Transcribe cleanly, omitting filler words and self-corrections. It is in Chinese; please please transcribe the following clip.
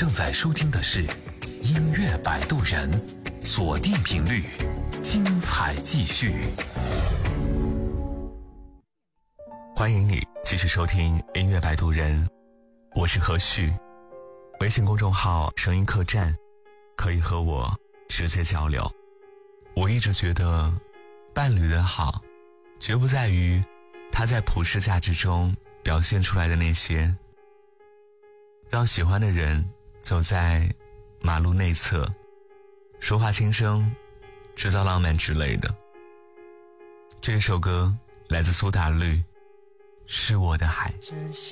正在收听的是音乐摆渡人，锁定频率，精彩继续。欢迎你继续收听音乐摆渡人，我是何旭。微信公众号声音客栈可以和我直接交流。我一直觉得伴侣的好绝不在于他在普世价值中表现出来的那些让喜欢的人走在马路内侧，说话轻声，制造浪漫之类的。这首歌来自苏打绿，是我的海。 只想